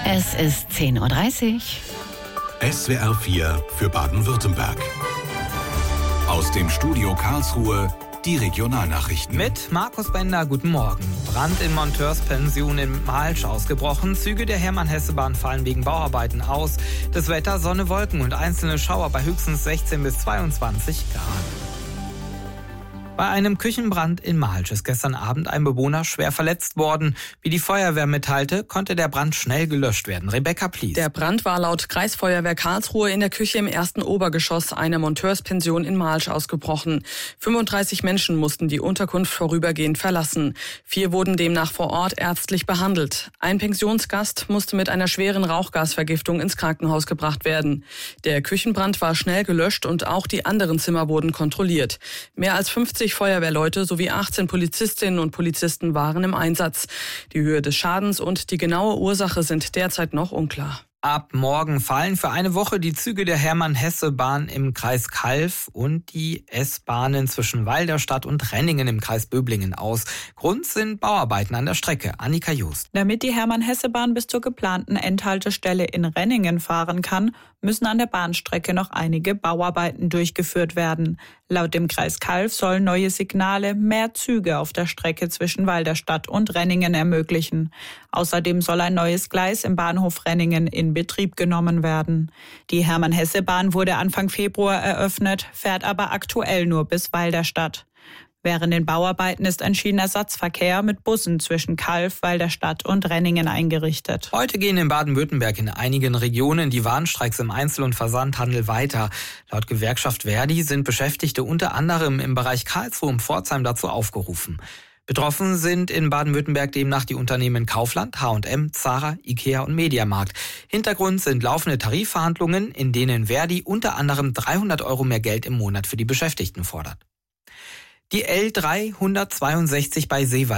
Es ist 10:30 Uhr. SWR 4 für Baden-Württemberg. Aus dem Studio Karlsruhe die Regionalnachrichten. Mit Markus Bender, guten Morgen. Brand in Monteurspension in Mahlsch ausgebrochen. Züge der Hermann-Hesse-Bahn fallen wegen Bauarbeiten aus. Das Wetter, Sonne, Wolken und einzelne Schauer bei höchstens 16 bis 22 Grad. Bei einem Küchenbrand in Mahlsch ist gestern Abend ein Bewohner schwer verletzt worden. Wie die Feuerwehr mitteilte, konnte der Brand schnell gelöscht werden. Rebecca Plies. Der Brand war laut Kreisfeuerwehr Karlsruhe in der Küche im ersten Obergeschoss einer Monteurspension in Mahlsch ausgebrochen. 35 Menschen mussten die Unterkunft vorübergehend verlassen. 4 wurden demnach vor Ort ärztlich behandelt. Ein Pensionsgast musste mit einer schweren Rauchgasvergiftung ins Krankenhaus gebracht werden. Der Küchenbrand war schnell gelöscht und auch die anderen Zimmer wurden kontrolliert. Mehr als 50 Feuerwehrleute sowie 18 Polizistinnen und Polizisten waren im Einsatz. Die Höhe des Schadens und die genaue Ursache sind derzeit noch unklar. Ab morgen fallen für eine Woche die Züge der Hermann-Hesse-Bahn im Kreis Calw und die S-Bahnen zwischen Walderstadt und Renningen im Kreis Böblingen aus. Grund sind Bauarbeiten an der Strecke. Annika Just. Damit die Hermann-Hesse-Bahn bis zur geplanten Endhaltestelle in Renningen fahren kann, müssen an der Bahnstrecke noch einige Bauarbeiten durchgeführt werden. Laut dem Kreis Calw sollen neue Signale mehr Züge auf der Strecke zwischen Walderstadt und Renningen ermöglichen. Außerdem soll ein neues Gleis im Bahnhof Renningen in Betrieb genommen werden. Die Hermann-Hesse-Bahn wurde Anfang Februar eröffnet, fährt aber aktuell nur bis Walderstadt. Während den Bauarbeiten ist ein Schienenersatzverkehr mit Bussen zwischen Calw, Walderstadt und Renningen eingerichtet. Heute gehen in Baden-Württemberg in einigen Regionen die Warnstreiks im Einzel- und Versandhandel weiter. Laut Gewerkschaft ver.di sind Beschäftigte unter anderem im Bereich Karlsruhe und Pforzheim dazu aufgerufen. Betroffen sind in Baden-Württemberg demnach die Unternehmen Kaufland, H&M, Zara, Ikea und Mediamarkt. Hintergrund sind laufende Tarifverhandlungen, in denen ver.di unter anderem 300 € mehr Geld im Monat für die Beschäftigten fordert. Die L 362 bei Seewald